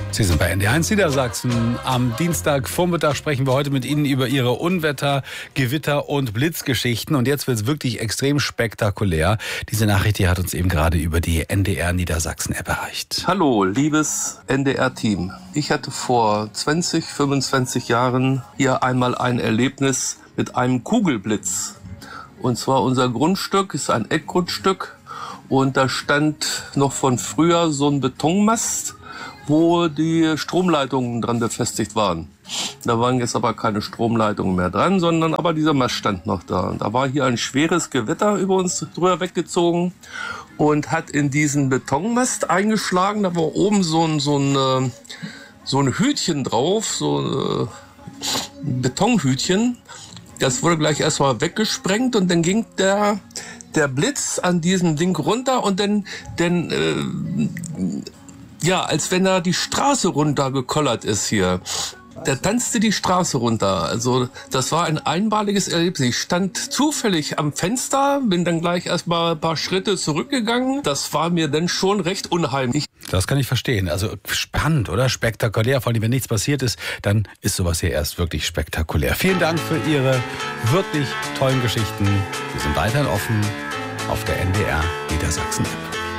Sie sind bei NDR1 Niedersachsen. Am Dienstagvormittag sprechen wir heute mit Ihnen über Ihre Unwetter-, Gewitter- und Blitzgeschichten. Und jetzt wird es wirklich extrem spektakulär. Diese Nachricht hier hat uns eben gerade über die NDR Niedersachsen-App erreicht. Hallo, liebes NDR-Team. Ich hatte vor 20, 25 Jahren hier einmal ein Erlebnis mit einem Kugelblitz. Und zwar unser Grundstück ist ein Eckgrundstück. Und da stand noch von früher so ein Betonmast, wo die Stromleitungen dran befestigt waren. Da waren jetzt aber keine Stromleitungen mehr dran, sondern aber dieser Mast stand noch da. Und da war hier ein schweres Gewitter über uns drüber weggezogen und hat in diesen Betonmast eingeschlagen. Da war oben so ein Hütchen drauf, so ein Betonhütchen. Das wurde gleich erstmal weggesprengt und dann ging der Blitz an diesem Ding runter und dann als wenn er die Straße runtergekollert ist hier. Der tanzte die Straße runter. Also das war ein einmaliges Erlebnis. Ich stand zufällig am Fenster, bin dann gleich erstmal ein paar Schritte zurückgegangen. Das war mir dann schon recht unheimlich. Das kann ich verstehen. Also spannend, oder? Spektakulär. Vor allem, wenn nichts passiert ist, dann ist sowas hier erst wirklich spektakulär. Vielen Dank für Ihre wirklich tollen Geschichten. Wir sind weiterhin offen auf der NDR Niedersachsen-App.